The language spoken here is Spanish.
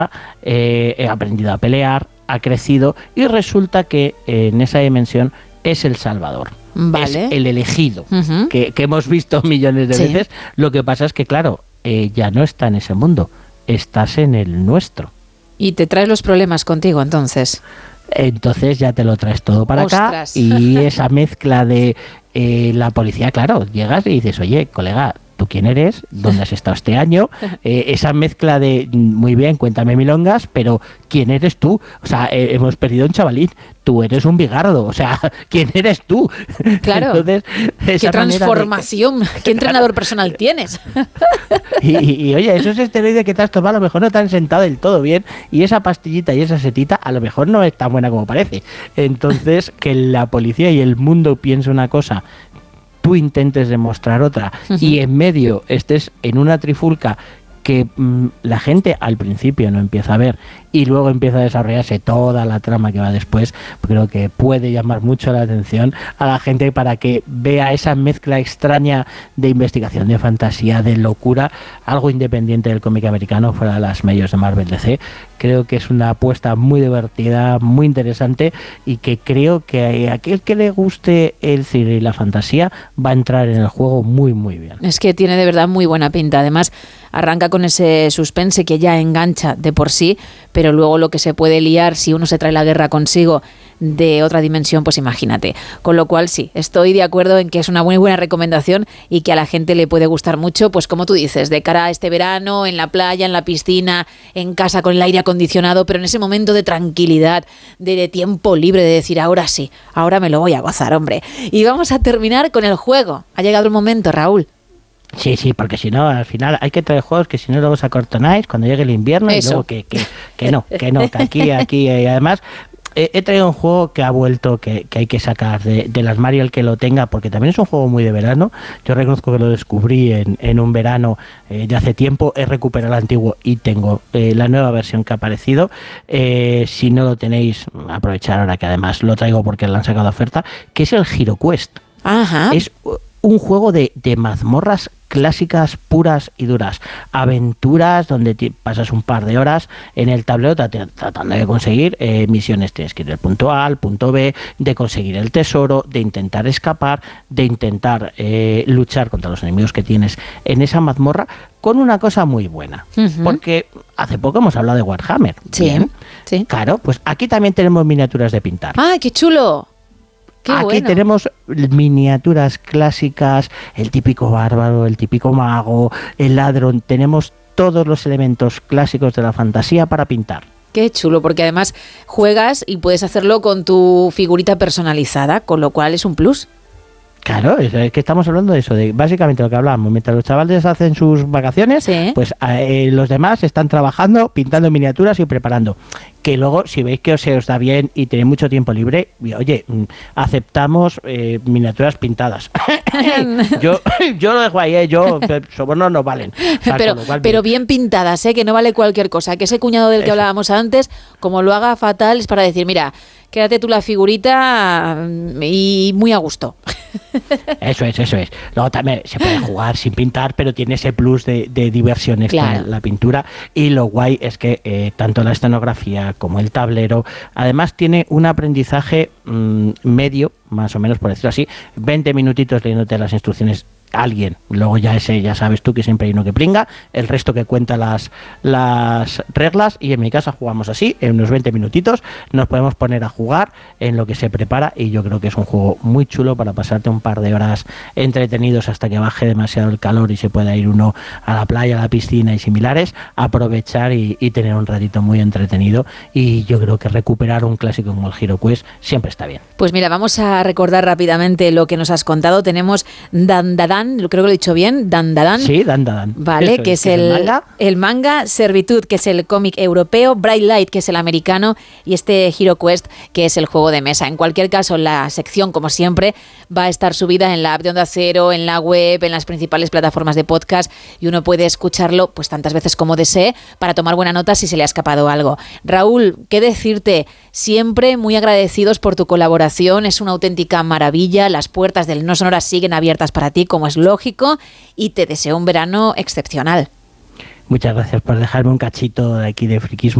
ha aprendido a pelear, ha crecido y resulta que en esa dimensión es el Salvador. Vale. Es el elegido, que hemos visto millones de veces. Lo que pasa es que, claro, ya no está en ese mundo, estás en el nuestro. Y te traes los problemas contigo, entonces. Entonces ya te lo traes todo para ¡Ostras! acá, y esa mezcla de la policía, claro, llegas y dices, oye, colega, ¿tú quién eres? ¿Dónde has estado este año? Esa mezcla de, muy bien, cuéntame milongas, pero ¿quién eres tú? O sea, hemos perdido un chavalín, tú eres un bigardo, o sea, ¿quién eres tú? Claro. Entonces, ¡qué transformación! ¿Qué entrenador personal tienes? Y oye, esos esteroides que te has tomado a lo mejor no te han sentado del todo bien, y esa pastillita y esa setita a lo mejor no es tan buena como parece. Entonces, que la policía y el mundo piense una cosa, tú intentes demostrar otra, y en medio estés en una trifulca que la gente al principio no empieza a ver y luego empieza a desarrollarse toda la trama que va después, creo que puede llamar mucho la atención a la gente para que vea esa mezcla extraña de investigación, de fantasía, de locura, algo independiente del cómic americano fuera de las medios de Marvel DC. Creo que es una apuesta muy divertida, muy interesante, y que creo que a aquel que le guste el cine y la fantasía va a entrar en el juego muy muy bien. Es que tiene de verdad muy buena pinta. Además, arranca con ese suspense que ya engancha de por sí, pero luego lo que se puede liar si uno se trae la guerra consigo de otra dimensión, pues imagínate. Con lo cual sí, estoy de acuerdo en que es una muy buena recomendación y que a la gente le puede gustar mucho, pues como tú dices, de cara a este verano, en la playa, en la piscina, en casa con el aire acondicionado, pero en ese momento de tranquilidad, de tiempo libre, de decir, ahora sí, ahora me lo voy a gozar, hombre. Y vamos a terminar con el juego. Ha llegado el momento, Raúl. Sí, porque si no, al final hay que traer juegos que si no luego se acortonáis cuando llegue el invierno. Eso. Y luego que aquí además he traído un juego que ha vuelto, que hay que sacar del armario el que lo tenga, porque también es un juego muy de verano. Yo reconozco que lo descubrí en un verano de hace tiempo, he recuperado el antiguo y tengo la nueva versión que ha aparecido. Si no lo tenéis, aprovechar ahora que además lo traigo porque lo han sacado de oferta, que es el HeroQuest. Ajá. Es un juego de mazmorras clásicas, puras y duras, aventuras donde pasas un par de horas en el tablero tratando de conseguir misiones. Tienes que ir del punto A al punto B, de conseguir el tesoro, de intentar escapar, de intentar luchar contra los enemigos que tienes en esa mazmorra, con una cosa muy buena, porque hace poco hemos hablado de Warhammer. Sí. Claro, pues aquí también tenemos miniaturas de pintar. ¡Ah, qué chulo! Qué Aquí bueno. tenemos miniaturas clásicas, el típico bárbaro, el típico mago, el ladrón. Tenemos todos los elementos clásicos de la fantasía para pintar. Qué chulo, porque además juegas y puedes hacerlo con tu figurita personalizada, con lo cual es un plus. Claro, es que estamos hablando de eso, de básicamente lo que hablábamos. Mientras los chavales hacen sus vacaciones, pues los demás están trabajando, pintando miniaturas y preparando. Que luego, si veis que se os da bien y tenéis mucho tiempo libre, oye, aceptamos miniaturas pintadas. yo lo dejo ahí, sobornos no valen. O sea, pero bien pintadas, que no vale cualquier cosa. Que ese cuñado del que hablábamos antes, como lo haga fatal, es para decir, mira, quédate tú la figurita y muy a gusto. Eso es. Luego también se puede jugar sin pintar, pero tiene ese plus de diversión extra, la pintura. Y lo guay es que tanto la escenografía como el tablero, además tiene un aprendizaje medio, más o menos por decirlo así, 20 minutitos leyéndote las instrucciones alguien, luego ya sabes tú que siempre hay uno que pringa, el resto que cuenta las reglas, y en mi casa jugamos así, en unos 20 minutitos nos podemos poner a jugar en lo que se prepara, y yo creo que es un juego muy chulo para pasarte un par de horas entretenidos hasta que baje demasiado el calor y se pueda ir uno a la playa, a la piscina y similares, aprovechar y tener un ratito muy entretenido. Y yo creo que recuperar un clásico como el HeroQuest siempre está bien. Pues mira, vamos a recordar rápidamente lo que nos has contado. Tenemos Dandadan, creo que lo he dicho bien, Dandadan. Sí, Dandadan. Vale, que es el manga, Servitude, que es el cómic europeo, Bright Light, que es el americano, y este HeroQuest, que es el juego de mesa. En cualquier caso, la sección, como siempre, va a estar subida en la app de Onda Cero, en la web, en las principales plataformas de podcast, y uno puede escucharlo pues tantas veces como desee para tomar buena nota si se le ha escapado algo. Raúl, ¿qué decirte? Siempre muy agradecidos por tu colaboración, es una auténtica maravilla, las puertas del No Sonoras siguen abiertas para ti, como es lógico, y te deseo un verano excepcional. Muchas gracias por dejarme un cachito de aquí de friquismo